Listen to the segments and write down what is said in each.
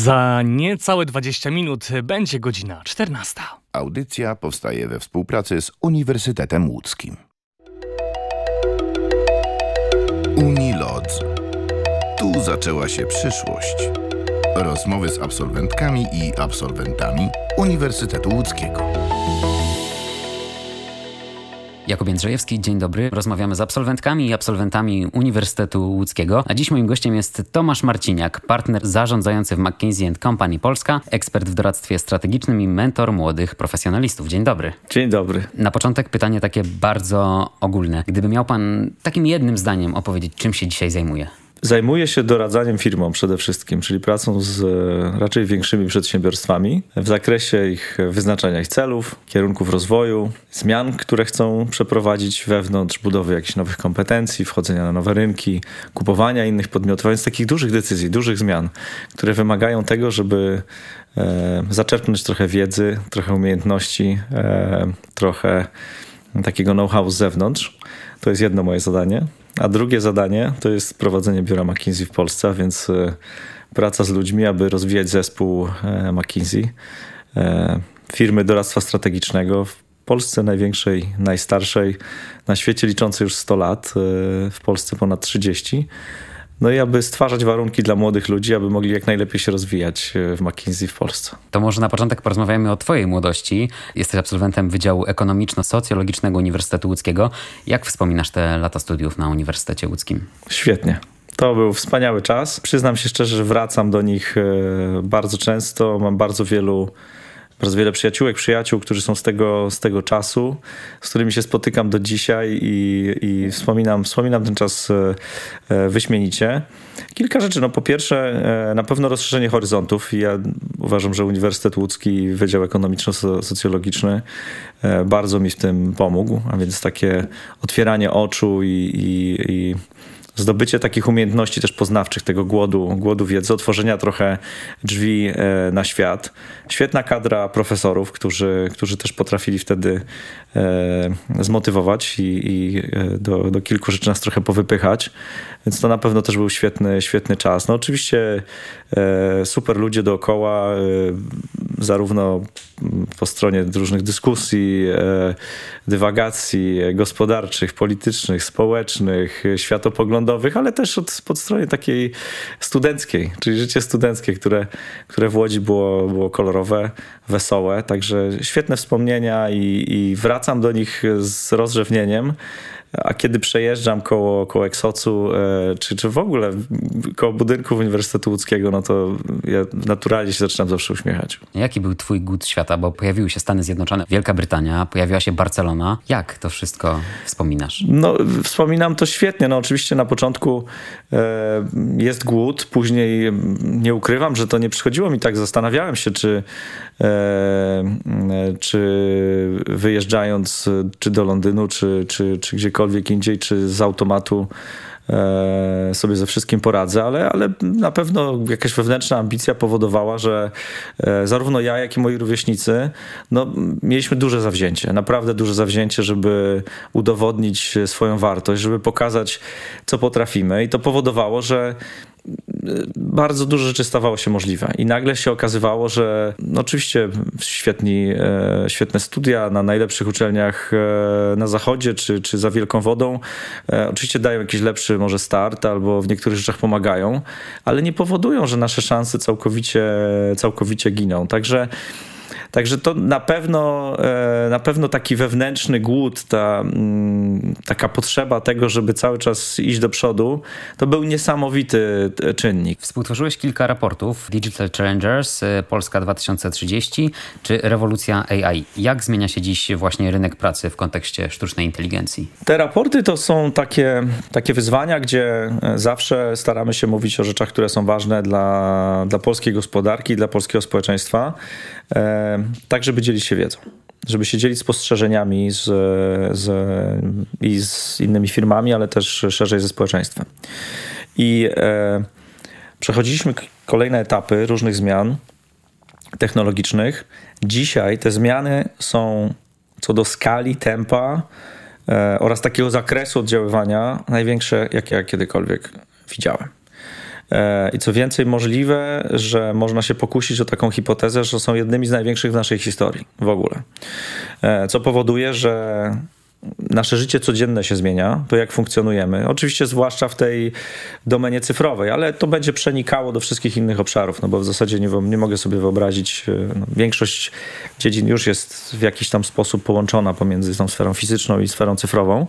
Za niecałe 20 minut będzie godzina 14. Audycja powstaje we współpracy z Uniwersytetem Łódzkim. Unilodz. Tu zaczęła się przyszłość. Rozmowy z absolwentkami i absolwentami Uniwersytetu Łódzkiego. Jakub Jędrzejewski, dzień dobry. Rozmawiamy z absolwentkami i absolwentami Uniwersytetu Łódzkiego. A dziś moim gościem jest Tomasz Marciniak, partner zarządzający w McKinsey & Company Polska, ekspert w doradztwie strategicznym i mentor młodych profesjonalistów. Dzień dobry. Dzień dobry. Na początek pytanie takie bardzo ogólne. Gdyby miał pan takim jednym zdaniem opowiedzieć, czym się dzisiaj zajmuje? Zajmuję się doradzaniem firmom przede wszystkim, czyli pracą z raczej większymi przedsiębiorstwami w zakresie ich wyznaczania ich celów, kierunków rozwoju, zmian, które chcą przeprowadzić wewnątrz, budowy jakichś nowych kompetencji, wchodzenia na nowe rynki, kupowania innych podmiotów, więc takich dużych decyzji, dużych zmian, które wymagają tego, żeby zaczerpnąć trochę wiedzy, trochę umiejętności, trochę takiego know-how z zewnątrz. To jest jedno moje zadanie. A drugie zadanie to jest prowadzenie biura McKinsey w Polsce, więc praca z ludźmi, aby rozwijać zespół McKinsey, firmy doradztwa strategicznego w Polsce największej, najstarszej, na świecie liczącej już 100 lat, w Polsce ponad 30. No i aby stwarzać warunki dla młodych ludzi, aby mogli jak najlepiej się rozwijać w McKinsey w Polsce. To może na początek porozmawiamy o twojej młodości. Jesteś absolwentem Wydziału Ekonomiczno-Socjologicznego Uniwersytetu Łódzkiego. Jak wspominasz te lata studiów na Uniwersytecie Łódzkim? Świetnie. To był wspaniały czas. Przyznam się szczerze, że wracam do nich bardzo często. Mam bardzo wiele przyjaciół, którzy są z tego czasu, z którymi się spotykam do dzisiaj i wspominam ten czas wyśmienicie. Kilka rzeczy. No po pierwsze, na pewno rozszerzenie horyzontów. Ja uważam, że Uniwersytet Łódzki, Wydział Ekonomiczno-Socjologiczny bardzo mi w tym pomógł, a więc takie otwieranie oczu i zdobycie takich umiejętności też poznawczych, tego głodu wiedzy, otworzenia trochę drzwi na świat. Świetna kadra profesorów, którzy też potrafili wtedy zmotywować i do kilku rzeczy nas trochę powypychać. Więc to na pewno też był świetny czas. No oczywiście super ludzie dookoła, zarówno po stronie różnych dyskusji, dywagacji gospodarczych, politycznych, społecznych, światopoglądowych, ale też pod strony takiej studenckiej, czyli życie studenckie, które w Łodzi było kolorowe, wesołe. Także świetne wspomnienia i wracam do nich z rozrzewnieniem. A kiedy przejeżdżam koło Eksocu, czy w ogóle koło budynków Uniwersytetu Łódzkiego, no to ja naturalnie się zaczynam zawsze uśmiechać. Jaki był twój głód świata? Bo pojawiły się Stany Zjednoczone, Wielka Brytania, pojawiła się Barcelona. Jak to wszystko wspominasz? No, wspominam to świetnie. No, oczywiście na początku jest głód, później nie ukrywam, że to nie przychodziło mi tak. Zastanawiałem się, czy wyjeżdżając czy do Londynu, czy gdziekolwiek indziej, czy z automatu sobie ze wszystkim poradzę, ale na pewno jakaś wewnętrzna ambicja powodowała, że zarówno ja, jak i moi rówieśnicy mieliśmy duże zawzięcie, naprawdę duże zawzięcie, żeby udowodnić swoją wartość, żeby pokazać, co potrafimy, i to powodowało, że bardzo dużo rzeczy stawało się możliwe i nagle się okazywało, że oczywiście świetne studia na najlepszych uczelniach na zachodzie czy za wielką wodą oczywiście dają jakiś lepszy może start albo w niektórych rzeczach pomagają, ale nie powodują, że nasze szanse całkowicie giną. Także to na pewno taki wewnętrzny głód, taka potrzeba tego, żeby cały czas iść do przodu, to był niesamowity czynnik. Współtworzyłeś kilka raportów: Digital Challengers, Polska 2030 czy Rewolucja AI. Jak zmienia się dziś właśnie rynek pracy w kontekście sztucznej inteligencji? Te raporty to są takie wyzwania, gdzie zawsze staramy się mówić o rzeczach, które są ważne dla polskiej gospodarki, dla polskiego społeczeństwa, tak żeby dzielić się wiedzą, żeby się dzielić spostrzeżeniami i z innymi firmami, ale też szerzej ze społeczeństwem. I przechodziliśmy kolejne etapy różnych zmian technologicznych. Dzisiaj te zmiany są co do skali, tempa oraz takiego zakresu oddziaływania największe, jakie ja kiedykolwiek widziałem. I co więcej, możliwe, że można się pokusić o taką hipotezę, że są jednymi z największych w naszej historii w ogóle. Co powoduje, że nasze życie codzienne się zmienia, to jak funkcjonujemy. Oczywiście zwłaszcza w tej domenie cyfrowej, ale to będzie przenikało do wszystkich innych obszarów, no bo w zasadzie nie mogę sobie wyobrazić, większość dziedzin już jest w jakiś tam sposób połączona pomiędzy tą sferą fizyczną i sferą cyfrową.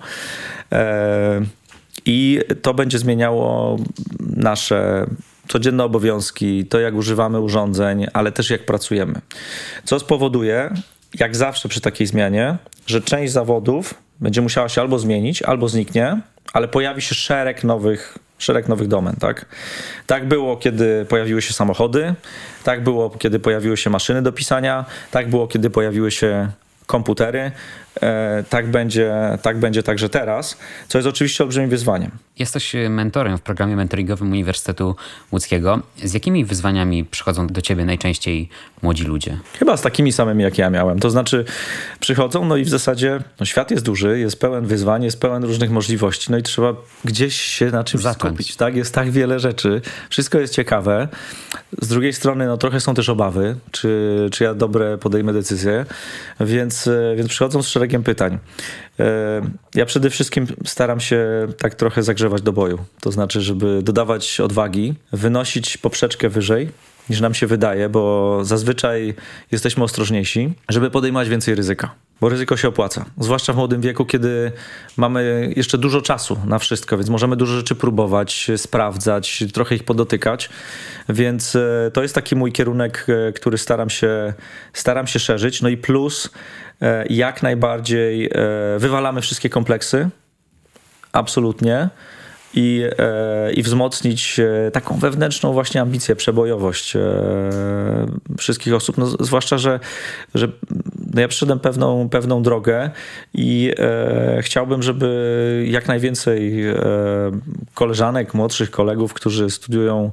I to będzie zmieniało nasze codzienne obowiązki, to jak używamy urządzeń, ale też jak pracujemy. Co spowoduje, jak zawsze przy takiej zmianie, że część zawodów będzie musiała się albo zmienić, albo zniknie, ale pojawi się szereg nowych domen, tak? Tak było, kiedy pojawiły się samochody, tak było, kiedy pojawiły się maszyny do pisania, tak było, kiedy pojawiły się komputery. Tak będzie także teraz, co jest oczywiście olbrzymim wyzwaniem. Jesteś mentorem w programie mentoringowym Uniwersytetu Łódzkiego. Z jakimi wyzwaniami przychodzą do ciebie najczęściej młodzi ludzie? Chyba z takimi samymi, jak ja miałem. To znaczy przychodzą, no i w zasadzie świat jest duży, jest pełen wyzwań, jest pełen różnych możliwości, no i trzeba gdzieś się na czymś skupić. Tak? Jest tak wiele rzeczy, wszystko jest ciekawe. Z drugiej strony no trochę są też obawy, czy ja dobre podejmę decyzje, więc przychodzą z szeregiem pytań. Ja przede wszystkim staram się tak trochę zagrzewać do boju. To znaczy, żeby dodawać odwagi, wynosić poprzeczkę wyżej niż nam się wydaje, bo zazwyczaj jesteśmy ostrożniejsi, żeby podejmować więcej ryzyka. Bo ryzyko się opłaca. Zwłaszcza w młodym wieku, kiedy mamy jeszcze dużo czasu na wszystko, więc możemy dużo rzeczy próbować, sprawdzać, trochę ich podotykać. Więc to jest taki mój kierunek, który staram się szerzyć. No i plus jak najbardziej wywalamy wszystkie kompleksy. Absolutnie. I wzmocnić taką wewnętrzną właśnie ambicję, przebojowość wszystkich osób. No, zwłaszcza, że ja przeszedłem pewną drogę i chciałbym, żeby jak najwięcej koleżanek, młodszych kolegów, którzy studiują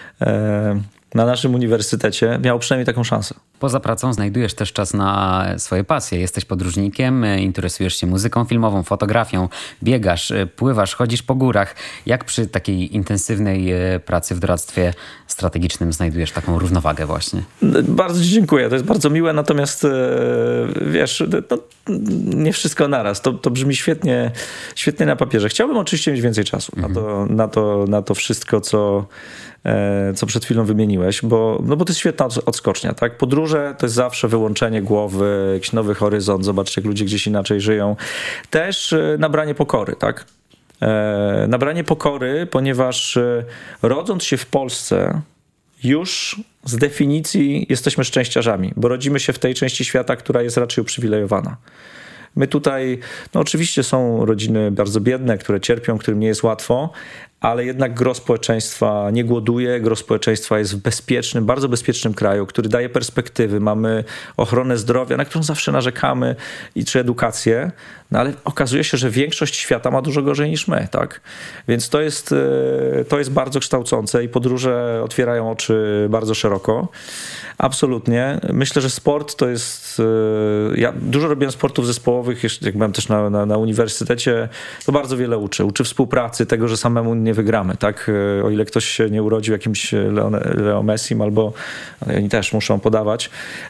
na naszym uniwersytecie, miało przynajmniej taką szansę. Poza pracą znajdujesz też czas na swoje pasje. Jesteś podróżnikiem, interesujesz się muzyką filmową, fotografią, biegasz, pływasz, chodzisz po górach. Jak przy takiej intensywnej pracy w doradztwie strategicznym znajdujesz taką równowagę właśnie? Bardzo ci dziękuję, to jest bardzo miłe, natomiast wiesz, no, nie wszystko naraz. To brzmi świetnie na papierze. Chciałbym oczywiście mieć więcej czasu na to wszystko, co przed chwilą wymieniłeś, bo to jest świetna odskocznia, tak? Podróże to jest zawsze wyłączenie głowy, jakiś nowy horyzont, zobaczcie, jak ludzie gdzieś inaczej żyją. Też nabranie pokory, tak? Nabranie pokory, ponieważ rodząc się w Polsce już z definicji jesteśmy szczęściarzami, bo rodzimy się w tej części świata, która jest raczej uprzywilejowana. My tutaj, no oczywiście są rodziny bardzo biedne, które cierpią, którym nie jest łatwo, ale jednak gros społeczeństwa nie głoduje, gros społeczeństwa jest w bezpiecznym, bardzo bezpiecznym kraju, który daje perspektywy. Mamy ochronę zdrowia, na którą zawsze narzekamy, czy edukację, no ale okazuje się, że większość świata ma dużo gorzej niż my, tak? Więc to jest bardzo kształcące i podróże otwierają oczy bardzo szeroko. Absolutnie. Myślę, że sport to jest... Ja dużo robiłem sportów zespołowych, jak byłem też na uniwersytecie, to bardzo wiele uczy. Uczy współpracy, tego, że samemu nie wygramy, tak? O ile ktoś się nie urodził jakimś Leo Messim, albo oni też muszą podawać,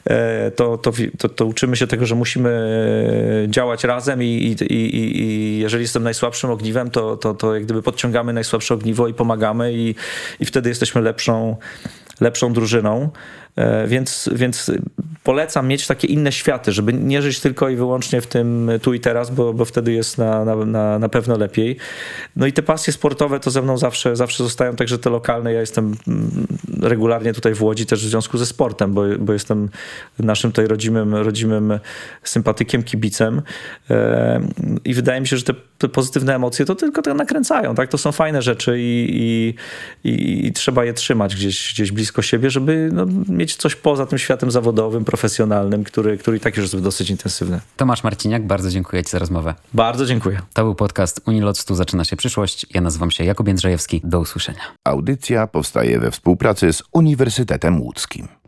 to uczymy się tego, że musimy działać razem i jeżeli jestem najsłabszym ogniwem, to jak gdyby podciągamy najsłabsze ogniwo i pomagamy i wtedy jesteśmy lepszą drużyną. Więc polecam mieć takie inne światy, żeby nie żyć tylko i wyłącznie w tym tu i teraz, bo wtedy jest na pewno lepiej. No i te pasje sportowe to ze mną zawsze zostają, także te lokalne. Ja jestem regularnie tutaj w Łodzi też w związku ze sportem, bo jestem naszym tutaj rodzimym sympatykiem, kibicem i wydaje mi się, że te pozytywne emocje to tylko tak nakręcają, tak? To są fajne rzeczy i trzeba je trzymać gdzieś blisko siebie, żeby mieć coś poza tym światem zawodowym, profesjonalnym, który i tak już jest dosyć intensywny. Tomasz Marciniak, bardzo dziękuję ci za rozmowę. Bardzo dziękuję. To był podcast Unilot, tu zaczyna się przyszłość. Ja nazywam się Jakub Jędrzejewski. Do usłyszenia. Audycja powstaje we współpracy z Uniwersytetem Łódzkim.